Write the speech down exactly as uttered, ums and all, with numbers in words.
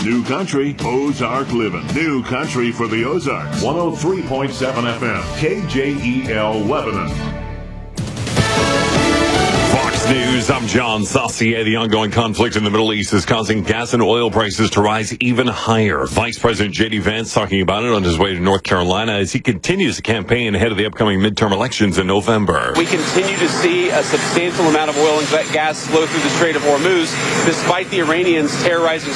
New Country, Ozark Living. New Country for the Ozarks. one oh three point seven F M, K J E L Lebanon. Fox News, I'm John Saucier. The ongoing conflict in the Middle East is causing gas and oil prices to rise even higher. Vice President J D Vance talking about it on his way to North Carolina as he continues the campaign ahead of the upcoming midterm elections in November. We continue to see a substantial amount of oil and gas flow through the Strait of Hormuz, despite the Iranians terrorizing